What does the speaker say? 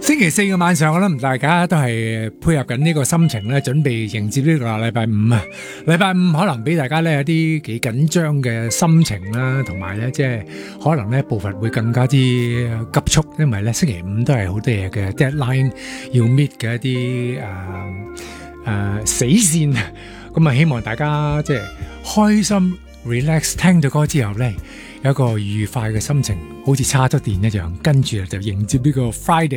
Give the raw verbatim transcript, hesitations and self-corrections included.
星期四嘅晚上，我諗大家都係配合緊呢個心情咧，準備迎接呢個禮拜五啊！禮拜五可能俾大家咧有啲幾緊張嘅心情啦，同埋咧即係可能咧步伐會更加之急促，因為咧星期五都係好多嘢嘅 deadline 要 meet 嘅一啲誒誒死線，咁啊希望大家即係開心 relax， 聽咗歌之後咧有一個愉快嘅心情，好似叉咗電一樣，跟住就迎接呢個 Friday。